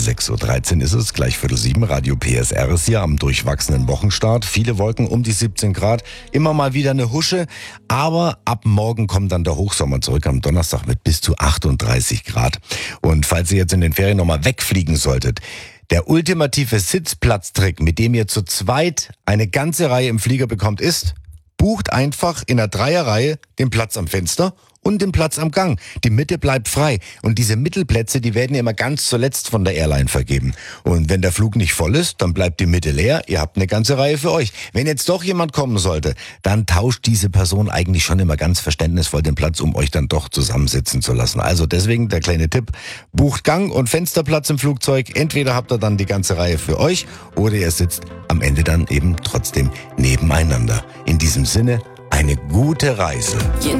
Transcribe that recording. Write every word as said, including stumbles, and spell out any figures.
sechs Uhr dreizehn ist es, gleich Viertel sieben, Radio P S R ist hier am durchwachsenen Wochenstart. Viele Wolken, um die siebzehn Grad, immer mal wieder eine Husche, aber ab morgen kommt dann der Hochsommer zurück, am Donnerstag mit bis zu achtunddreißig Grad. Und falls ihr jetzt in den Ferien nochmal wegfliegen solltet, der ultimative Sitzplatztrick, mit dem ihr zu zweit eine ganze Reihe im Flieger bekommt, ist: bucht einfach in einer Dreierreihe den Platz am Fenster und den Platz am Gang. Die Mitte bleibt frei. Und diese Mittelplätze, die werden immer ganz zuletzt von der Airline vergeben. Und wenn der Flug nicht voll ist, dann bleibt die Mitte leer. Ihr habt eine ganze Reihe für euch. Wenn jetzt doch jemand kommen sollte, dann tauscht diese Person eigentlich schon immer ganz verständnisvoll den Platz, um euch dann doch zusammensitzen zu lassen. Also deswegen der kleine Tipp: bucht Gang- und Fensterplatz im Flugzeug. Entweder habt ihr dann die ganze Reihe für euch oder ihr sitzt am Ende dann eben trotzdem nebeneinander. In diesem Sinne, eine gute Reise.